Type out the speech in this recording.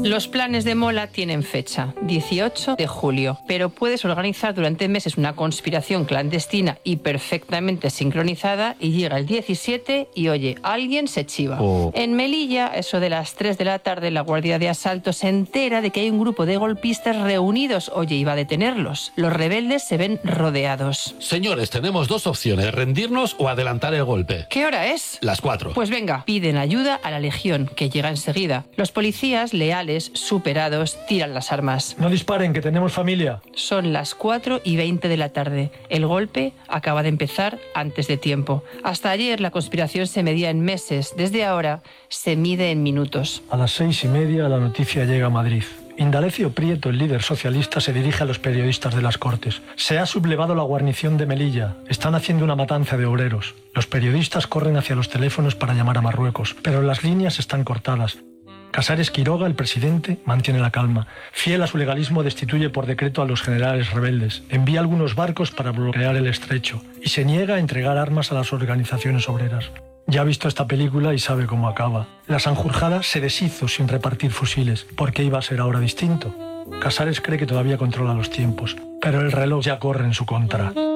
Los planes de Mola tienen fecha, 18 de julio, pero puedes organizar durante meses una conspiración clandestina y perfectamente sincronizada y llega el 17 y oye, alguien se chiva. En Melilla, eso de las 3 de la tarde, la Guardia de Asalto se entera de que hay un grupo de golpistas reunidos. Oye, iba a detenerlos. Los rebeldes se ven rodeados. Señores, tenemos dos opciones, rendirnos o adelantar el golpe. ¿Qué hora es? Las 4. Pues venga, piden ayuda a la Legión, que llega enseguida. Los policías, leales, superados, tiran las armas. No disparen, que tenemos familia. Son las 4:20 de la tarde. El golpe acaba de empezar antes de tiempo. Hasta ayer la conspiración se medía en meses. Desde ahora se mide en minutos. A las 6:30 la noticia llega a Madrid. Indalecio Prieto, el líder socialista, se dirige a los periodistas de las Cortes. Se ha sublevado la guarnición de Melilla. Están haciendo una matanza de obreros. Los periodistas corren hacia los teléfonos para llamar a Marruecos, pero las líneas están cortadas. Casares Quiroga, el presidente, mantiene la calma. Fiel a su legalismo, destituye por decreto a los generales rebeldes. Envía algunos barcos para bloquear el estrecho y se niega a entregar armas a las organizaciones obreras. Ya ha visto esta película y sabe cómo acaba. La Sanjurjada se deshizo sin repartir fusiles. ¿Por qué iba a ser ahora distinto? Casares cree que todavía controla los tiempos, pero el reloj ya corre en su contra.